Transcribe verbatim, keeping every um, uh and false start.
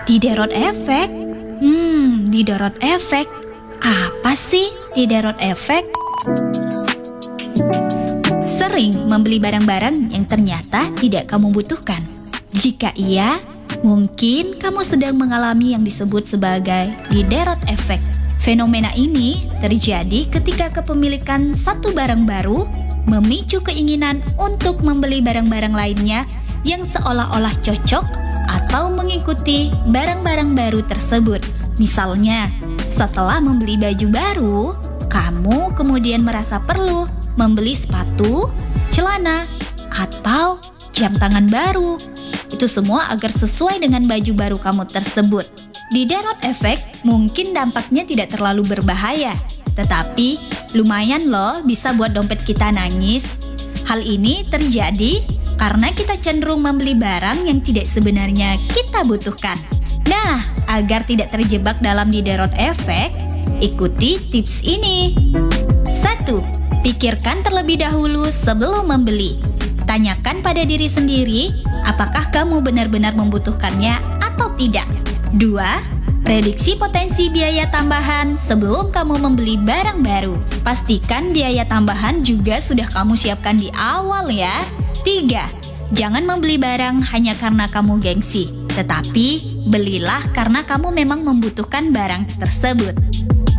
Diderot efek? Hmm, Diderot efek. Apa sih Diderot efek? Sering membeli barang-barang yang ternyata tidak kamu butuhkan. Jika iya, mungkin kamu sedang mengalami yang disebut sebagai Diderot efek. Fenomena ini terjadi ketika kepemilikan satu barang baru memicu keinginan untuk membeli barang-barang lainnya yang seolah-olah cocok atau mengikuti barang-barang baru tersebut. Misalnya, setelah membeli baju baru, kamu kemudian merasa perlu membeli sepatu, celana, atau jam tangan baru. Itu semua agar sesuai dengan baju baru kamu tersebut. Diderot efek mungkin dampaknya tidak terlalu berbahaya, tetapi lumayan loh bisa buat dompet kita nangis. Hal ini terjadi karena kita cenderung membeli barang yang tidak sebenarnya kita butuhkan. Nah, agar tidak terjebak dalam Diderot efek, ikuti tips ini. satu. Pikirkan terlebih dahulu sebelum membeli. Tanyakan pada diri sendiri, apakah kamu benar-benar membutuhkannya atau tidak. dua. Prediksi potensi biaya tambahan sebelum kamu membeli barang baru. Pastikan biaya tambahan juga sudah kamu siapkan di awal ya. tiga. Jangan membeli barang hanya karena kamu gengsi, tetapi belilah karena kamu memang membutuhkan barang tersebut.